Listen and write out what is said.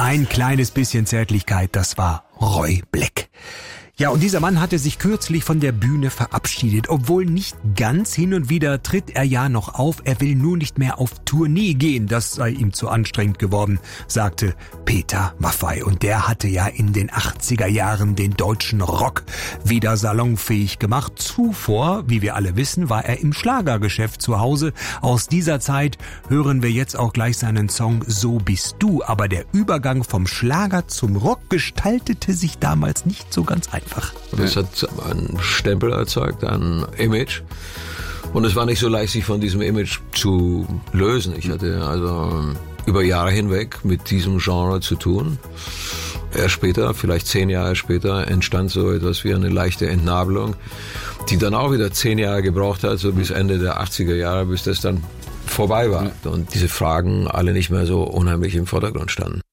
Ein kleines bisschen Zärtlichkeit, das war Roy Black. Ja, und dieser Mann hatte sich kürzlich von der Bühne verabschiedet. Obwohl nicht ganz, hin und wieder tritt er ja noch auf. Er will nur nicht mehr auf Tournee gehen. Das sei ihm zu anstrengend geworden, sagte Peter Maffay. Und der hatte ja in den 80er Jahren den deutschen Rock wieder salonfähig gemacht. Zuvor, wie wir alle wissen, war er im Schlagergeschäft zu Hause. Aus dieser Zeit hören wir jetzt auch gleich seinen Song So bist du. Aber der Übergang vom Schlager zum Rock gestaltete sich damals nicht so ganz einfach. Das hat einen Stempel erzeugt, ein Image. Und es war nicht so leicht, sich von diesem Image zu lösen. Ich hatte also über Jahre hinweg mit diesem Genre zu tun. Erst später, vielleicht 10 Jahre später, entstand so etwas wie eine leichte Entnabelung, die dann auch wieder 10 Jahre gebraucht hat, so bis Ende der 80er Jahre, bis das dann vorbei war. Und diese Fragen alle nicht mehr so unheimlich im Vordergrund standen.